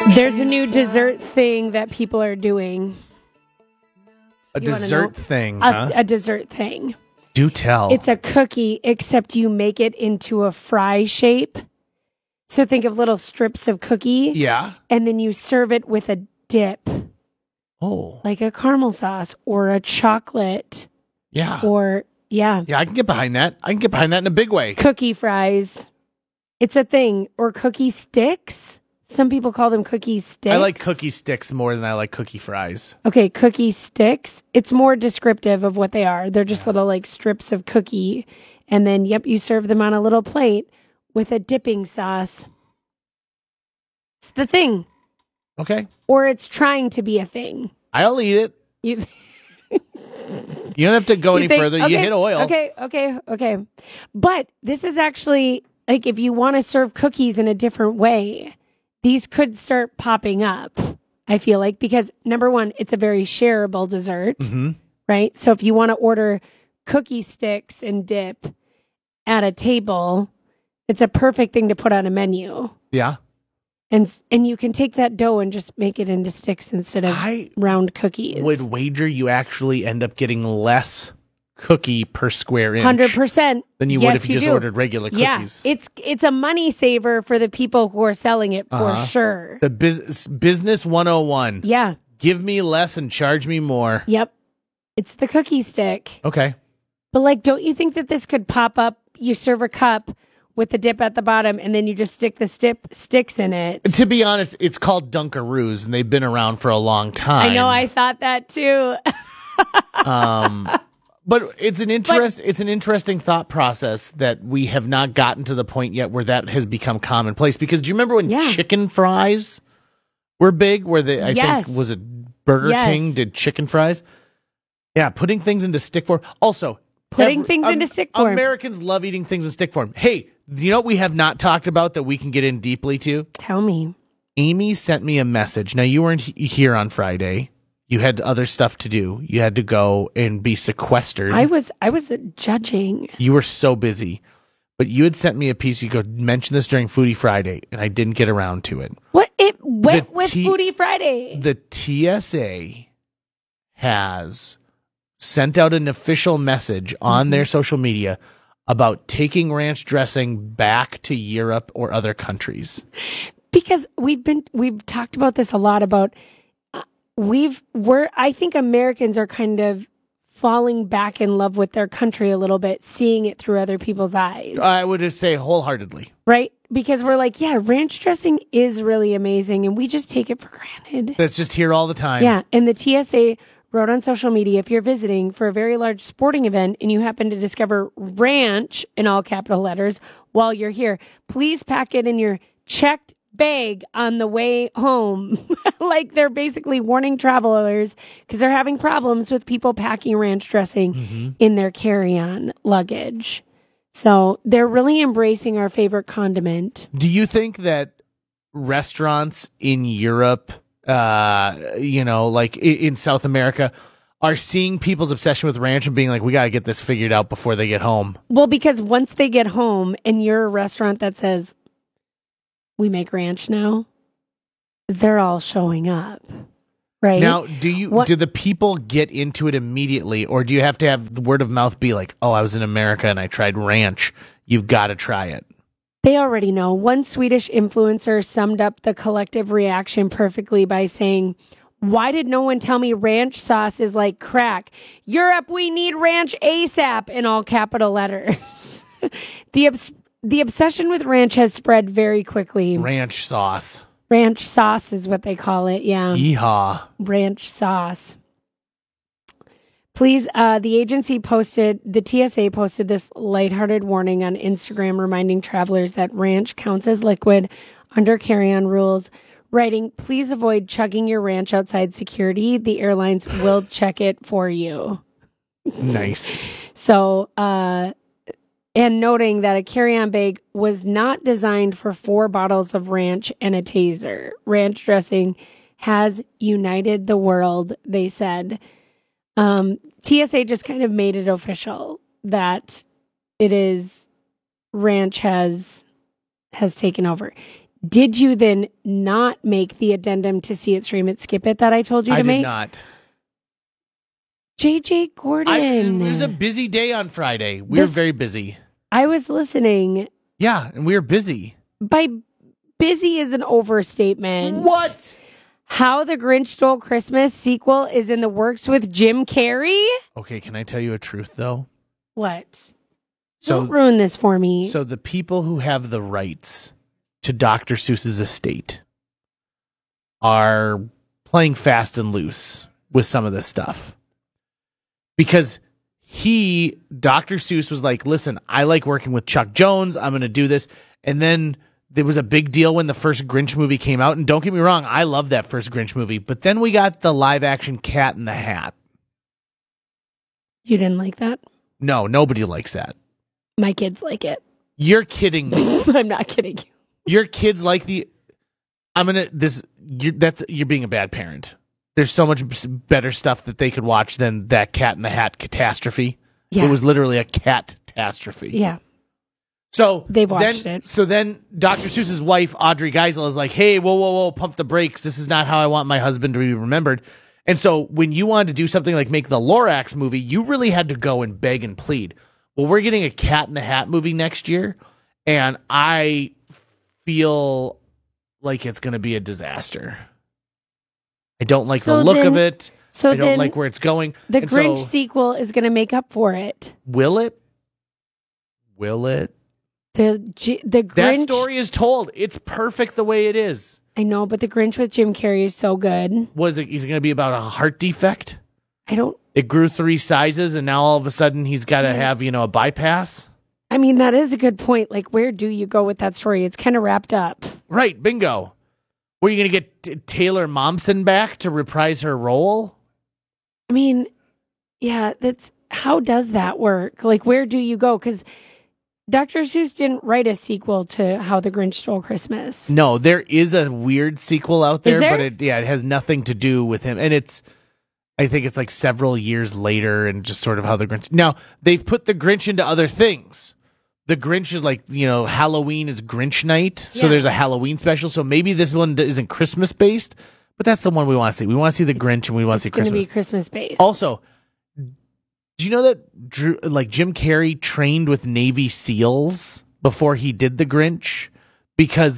There's a new dessert thing that people are doing. A You wanna dessert know? thing, huh? A dessert thing. Do tell. It's a cookie, except you make it into a fry shape. So think of little strips of cookie. Yeah. And then you serve it with a dip. Oh. Like a caramel sauce or a chocolate. Yeah. Or, yeah. Yeah, I can get behind that. I can get behind that in a big way. Cookie fries. It's a thing. Or cookie sticks. Some people call them cookie sticks. I like cookie sticks more than I like cookie fries. Okay, cookie sticks. It's more descriptive of what they are. They're just little like strips of cookie. And then, yep, you serve them on a little plate with a dipping sauce. It's the thing. Okay. Or it's trying to be a thing. I'll eat it. You don't have to go any think, further. okay, You hit oil. Okay. But this is actually, like, if you want to serve cookies in a different way, these could start popping up, I feel like, because number one, it's a very shareable dessert, right? So if you want to order cookie sticks and dip at a table, it's a perfect thing to put on a menu. Yeah. And you can take that dough and just make it into sticks instead of round cookies. Would wager you actually end up getting less cookie per square inch 100% than you would if you just ordered regular cookies. Yeah, it's a money saver for the people who are selling it for sure. The business 101. Yeah. Give me less and charge me more. Yep. It's the cookie stick. Okay. But like, don't you think that this could pop up? You serve a cup with the dip at the bottom, and then you just stick the sticks in it. To be honest, it's called Dunkaroos, and they've been around for a long time. I know, I thought that too. But it's an interesting thought process that we have not gotten to the point yet where that has become commonplace. Because do you remember when chicken fries were big? Where I think was it Burger King did chicken fries? Yeah, putting things into stick form. Also, putting things into stick form. Americans love eating things in stick form. Hey, you know what we have not talked about that we can get in deeply to? Tell me. Amy sent me a message. Now, you weren't here on Friday. You had other stuff to do. You had to go and be sequestered. I was judging. You were so busy. But you had sent me a piece. You go, mention this during Foodie Friday, and I didn't get around to it. What? It went with Foodie Friday. The TSA has sent out an official message on their social media about taking ranch dressing back to Europe or other countries. Because we've talked about this a lot about I think Americans are kind of falling back in love with their country a little bit, seeing it through other people's eyes. I would just say wholeheartedly. Right? Because we're like, yeah, ranch dressing is really amazing, and we just take it for granted. That's just here all the time. Yeah, and the TSA wrote on social media, if you're visiting for a very large sporting event and you happen to discover ranch in all capital letters while you're here, please pack it in your checked bag on the way home. Like, they're basically warning travelers because they're having problems with people packing ranch dressing in their carry-on luggage. So they're really embracing our favorite condiment. Do you think that restaurants in Europe, like in South America, are seeing people's obsession with ranch and being like, we got to get this figured out before they get home? Well, because once they get home and you're a restaurant that says, we make ranch now, they're all showing up, right? Now, do the people get into it immediately, or do you have to have the word of mouth be like, oh, I was in America and I tried ranch, you've got to try it? They already know. One Swedish influencer summed up the collective reaction perfectly by saying, why did no one tell me ranch sauce is like crack? Europe, we need ranch ASAP, in all capital letters. The obsession with ranch has spread very quickly. Ranch sauce. Ranch sauce is what they call it, yeah. Yeehaw. Ranch sauce. Please, the TSA posted this lighthearted warning on Instagram reminding travelers that ranch counts as liquid under carry-on rules, writing, please avoid chugging your ranch outside security. The airlines will check it for you. Nice. So, and noting that a carry-on bag was not designed for 4 bottles of ranch and a taser. Ranch dressing has united the world, they said. TSA just kind of made it official that it is ranch has taken over. Did you then not make the addendum to See It, Stream It, Skip It that I told you to make? I did not. J.J. Gordon. It was a busy day on Friday. We were very busy. I was listening. Yeah, and we were busy. By busy is an overstatement. What? How the Grinch Stole Christmas sequel is in the works with Jim Carrey? Okay, can I tell you a truth, though? What? Don't ruin this for me. So the people who have the rights to Dr. Seuss's estate are playing fast and loose with some of this stuff. Because Dr. Seuss was like, listen, I like working with Chuck Jones. I'm going to do this. And then there was a big deal when the first Grinch movie came out. And don't get me wrong, I love that first Grinch movie. But then we got the live action Cat in the Hat. You didn't like that? No, nobody likes that. My kids like it. You're kidding me. I'm not kidding you. Your kids like you're being a bad parent. There's so much better stuff that they could watch than that Cat in the Hat catastrophe. Yeah. It was literally a cat-tastrophe. Yeah. So they've watched it. So then Dr. Seuss's wife, Audrey Geisel, is like, hey, whoa, pump the brakes. This is not how I want my husband to be remembered. And so when you wanted to do something like make the Lorax movie, you really had to go and beg and plead. Well, we're getting a Cat in the Hat movie next year, and I feel like it's going to be a disaster. I don't like the look of it. I don't like where it's going. The Grinch sequel is going to make up for it. Will it? Will it? The Grinch. That story is told. It's perfect the way it is. I know, but the Grinch with Jim Carrey is so good. Is it going to be about a heart defect? It grew 3 sizes, and now all of a sudden he's got to have, a bypass? I mean, that is a good point. Like, where do you go with that story? It's kind of wrapped up. Right, bingo. Were you going to get Taylor Momsen back to reprise her role? I mean, yeah, how does that work? Like, where do you go? Because Dr. Seuss didn't write a sequel to How the Grinch Stole Christmas. No, there is a weird sequel out there, but it has nothing to do with him. And I think it's like several years later and just sort of how the Grinch... Now, they've put the Grinch into other things. The Grinch is like, Halloween is Grinch night, so there's a Halloween special. So maybe this one isn't Christmas-based, but that's the one we want to see. We want to see the Grinch and we want to see Christmas. It's going to be Christmas-based. Also, do you know that Jim Carrey trained with Navy SEALs before he did the Grinch? Because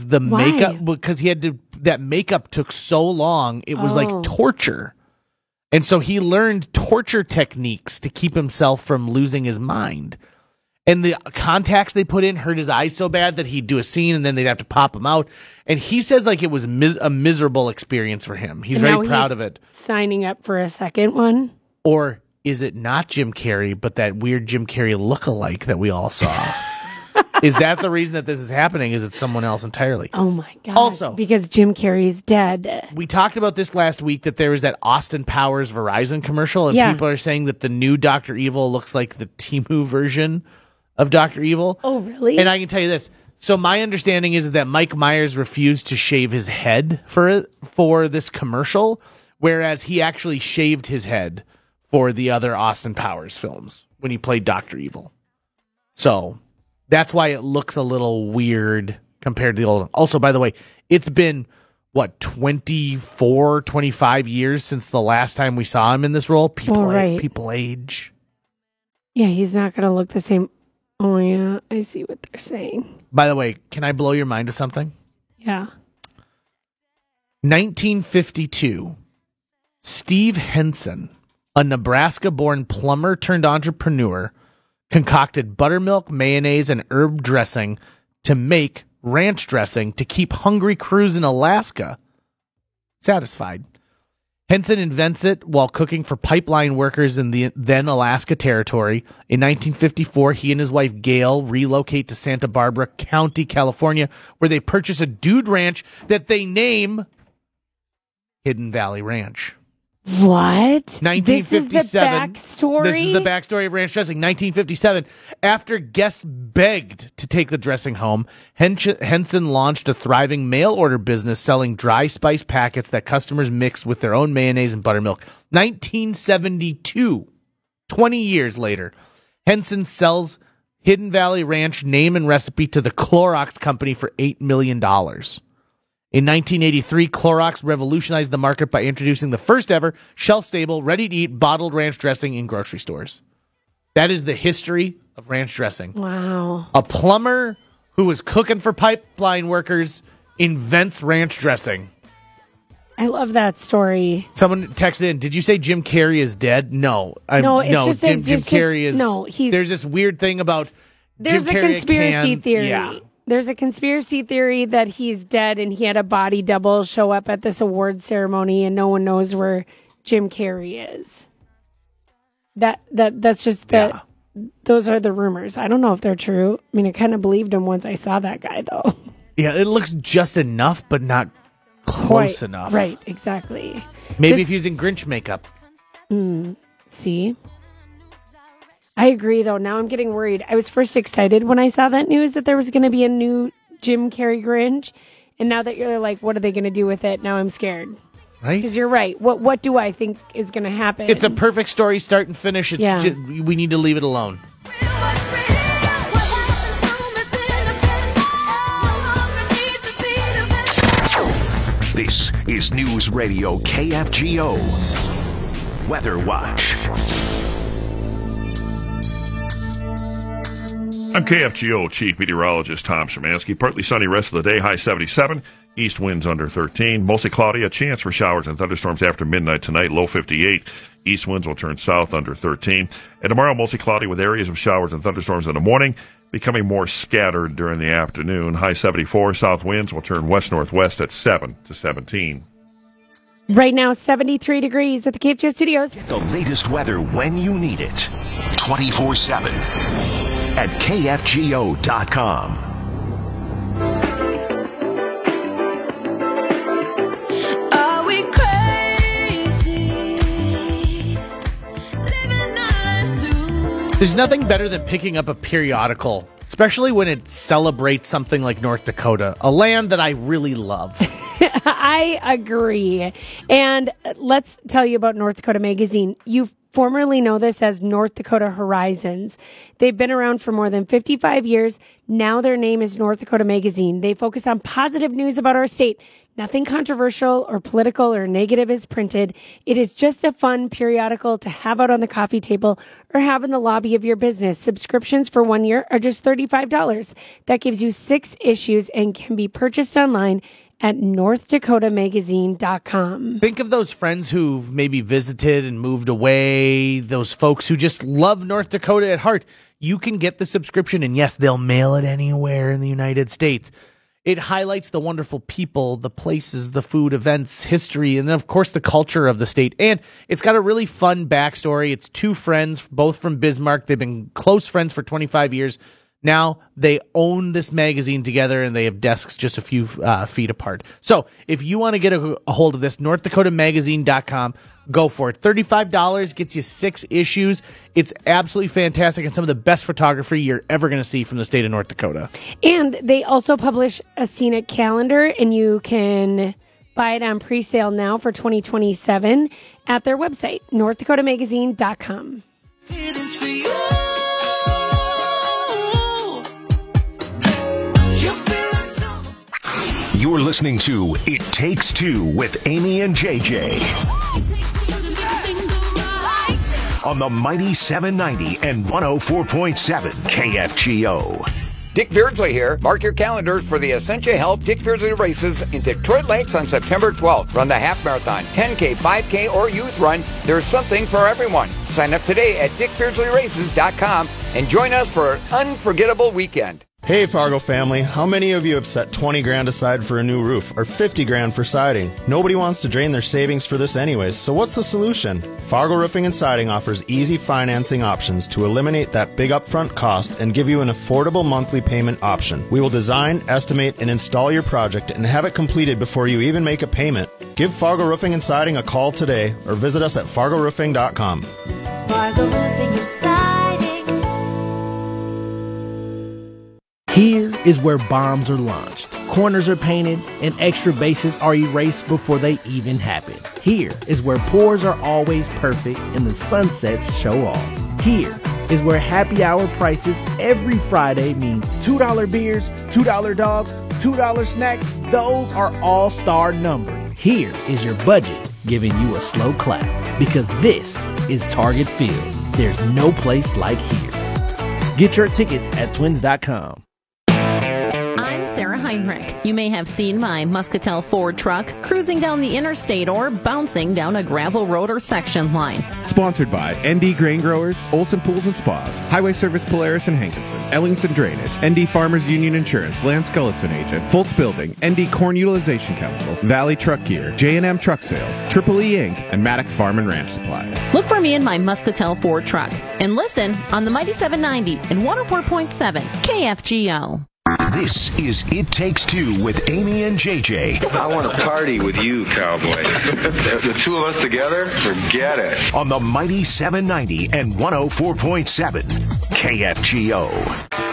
that makeup took so long, it was like torture. And so he learned torture techniques to keep himself from losing his mind. And the contacts they put in hurt his eyes so bad that he'd do a scene and then they'd have to pop him out. And he says like it was a miserable experience for him. He's very proud of it. Signing up for a second one? Or is it not Jim Carrey, but that weird Jim Carrey lookalike that we all saw? Is that the reason that this is happening? Is it someone else entirely? Oh, my God. Also, because Jim Carrey's dead. We talked about this last week, that there was that Austin Powers Verizon commercial, and people are saying that the new Dr. Evil looks like the Temu version of Dr. Evil. Oh, really? And I can tell you this. So my understanding is that Mike Myers refused to shave his head for this commercial, whereas he actually shaved his head for the other Austin Powers films when he played Dr. Evil. So that's why it looks a little weird compared to the old one. Also, by the way, it's been, 24, 25 years since the last time we saw him in this role? People age. Yeah, he's not going to look the same. Oh, yeah, I see what they're saying. By the way, can I blow your mind to something? Yeah. 1952, Steve Henson, a Nebraska-born plumber turned entrepreneur, concocted buttermilk, mayonnaise, and herb dressing to make ranch dressing to keep hungry crews in Alaska satisfied. Henson invents it while cooking for pipeline workers in the then Alaska Territory. In 1954, he and his wife Gail relocate to Santa Barbara County, California, where they purchase a dude ranch that they name Hidden Valley Ranch. What? 1957. This is the backstory? This is the backstory of ranch dressing. 1957. After guests begged to take the dressing home, Henson launched a thriving mail-order business selling dry spice packets that customers mixed with their own mayonnaise and buttermilk. 1972. 20 years later, Henson sells Hidden Valley Ranch name and recipe to the Clorox Company for $8 million. In 1983, Clorox revolutionized the market by introducing the first ever shelf-stable, ready-to-eat bottled ranch dressing in grocery stores. That is the history of ranch dressing. Wow. A plumber who was cooking for pipeline workers invents ranch dressing. I love that story. Someone texted in, did you say Jim Carrey is dead? No. Jim Carrey is... No, there's this weird thing about Jim Carrey. There's a conspiracy theory. Yeah. There's a conspiracy theory that he's dead and he had a body double show up at this award ceremony and no one knows where Jim Carrey is. That's just the... Yeah. Those are the rumors. I don't know if they're true. I mean, I kind of believed him once I saw that guy, though. Yeah, it looks just enough, but not close enough. Right, exactly. Maybe if using Grinch makeup. See? I agree, though. Now I'm getting worried. I was first excited when I saw that news that there was going to be a new Jim Carrey Grinch. And now that you're like, what are they going to do with it? Now I'm scared. Right? Because you're right. What do I think is going to happen? It's a perfect story, start and finish. We need to leave it alone. This is News Radio KFGO Weather Watch. I'm KFGO Chief Meteorologist Tom Szymanski. Partly sunny rest of the day, high 77. East winds under 13. Mostly cloudy, a chance for showers and thunderstorms after midnight tonight, low 58. East winds will turn south under 13. And tomorrow, mostly cloudy with areas of showers and thunderstorms in the morning, becoming more scattered during the afternoon. High 74. South winds will turn west-northwest at 7 to 17. Right now, 73 degrees at the KFGO studios. The latest weather when you need it. 24/7 at KFGO.com. There's nothing better than picking up a periodical, especially when it celebrates something like North Dakota, a land that I really love. I agree. And let's tell you about North Dakota Magazine. You formerly know this as North Dakota Horizons. They've been around for more than 55 years. Now their name is North Dakota Magazine. They focus on positive news about our state. Nothing controversial or political or negative is printed. It is just a fun periodical to have out on the coffee table or have in the lobby of your business. Subscriptions for 1 year are just $35. That gives you 6 issues and can be purchased online at NorthDakotaMagazine.com. Think of those friends who've maybe visited and moved away, those folks who just love North Dakota at heart. You can get the subscription, and yes, they'll mail it anywhere in the United States. It highlights the wonderful people, the places, the food, events, history, and then, of course, the culture of the state. And it's got a really fun backstory. It's 2 friends, both from Bismarck. They've been close friends for 25 years. Now they own this magazine together, and they have desks just a few feet apart. So if you want to get a hold of this, NorthDakotaMagazine.com, go for it. $35 gets you 6 issues. It's absolutely fantastic and some of the best photography you're ever going to see from the state of North Dakota. And they also publish a scenic calendar, and you can buy it on pre-sale now for 2027 at their website, NorthDakotaMagazine.com. It is for you. You're listening to It Takes Two with Amy and JJ on the mighty 790 and 104.7 KFGO. Dick Beardsley here. Mark your calendars for the Essentia Health Dick Beardsley races in Detroit Lakes on September 12th. Run the half marathon, 10K, 5K, or youth run. There's something for everyone. Sign up today at DickBeardsleyRaces.com and join us for an unforgettable weekend. Hey Fargo family, how many of you have set 20 grand aside for a new roof or 50 grand for siding? Nobody wants to drain their savings for this anyways, so what's the solution? Fargo Roofing and Siding offers easy financing options to eliminate that big upfront cost and give you an affordable monthly payment option. We will design, estimate, and install your project and have it completed before you even make a payment. Give Fargo Roofing and Siding a call today or visit us at FargoRoofing.com. Fargo Roofing and Siding. Here is where bombs are launched, corners are painted, and extra bases are erased before they even happen. Here is where pours are always perfect and the sunsets show off. Here is where happy hour prices every Friday means $2 beers, $2 dogs, $2 snacks, those are all-star numbered. Here is your budget giving you a slow clap, because this is Target Field. There's no place like here. Get your tickets at twins.com. I'm Sarah Heinrich. You may have seen my Muscatel Ford truck cruising down the interstate or bouncing down a gravel road or section line. Sponsored by ND Grain Growers, Olson Pools and Spas, Highway Service Polaris and Hankinson, Ellingson Drainage, ND Farmers Union Insurance, Lance Gullison Agent, Foltz Building, ND Corn Utilization Council, Valley Truck Gear, J&M Truck Sales, Triple E Inc., and Maddock Farm and Ranch Supply. Look for me in my Muscatel Ford truck and listen on the Mighty 790 and 104.7 KFGO. This is It Takes Two with Amy and JJ. I want to party with you, cowboy. The two of us together? Forget it. On the Mighty 790 and 104.7 KFGO.